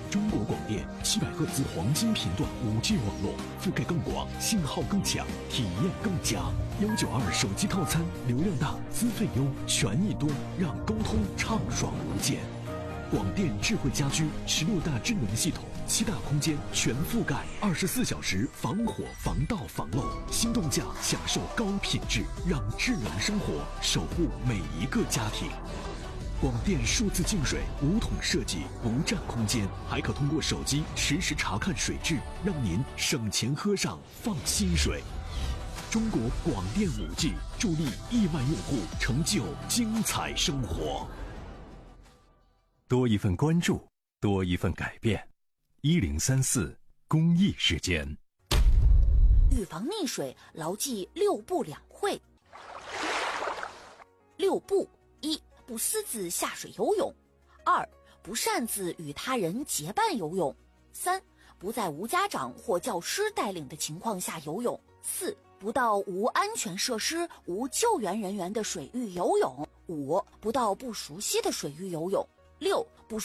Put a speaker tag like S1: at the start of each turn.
S1: 中国广电700赫兹黄金频段5G 网络，覆盖更广，信号更强，体验更佳。192手机套餐，流量大，资费优，权益多，让沟通畅爽无间。广电智慧家居16大智能系统，7大空间全覆盖，24小时防火防盗防漏，心动价享受高品质，让智能生活守护每一个家庭。广电数字净水无桶设计，不占空间，还可通过手机实时查看水质，让您省钱喝上放心水。中国广电5G助力亿万用户成就精彩生活。
S2: 多一份关注，多一份改变。1034公益时间。
S3: 预防溺水，牢记6不2会。6不：1、不私自下水游泳；2、不擅自与他人结伴游泳；3、不在无家长或教师带领的情况下游泳；4、不到无安全设施、无救援人员的水域游泳；5、不到不熟悉的水域游泳；6、不